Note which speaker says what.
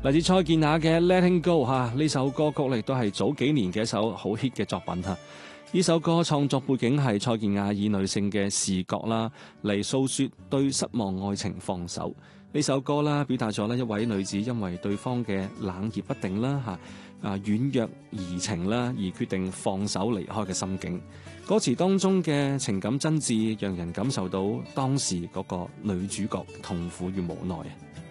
Speaker 1: 嚟自蔡健雅嘅《Letting Go》呢首歌曲亦都係早幾年嘅一首好 hit 嘅作品。呢首歌創作背景係蔡健雅以女性嘅視角啦嚟訴說對失望愛情放手。呢首歌啦表達咗一位女子因為對方嘅冷熱不定啦軟弱移情啦而決定放手離開嘅心境。歌詞當中嘅情感真摯，讓人感受到當時嗰個女主角痛苦與無奈。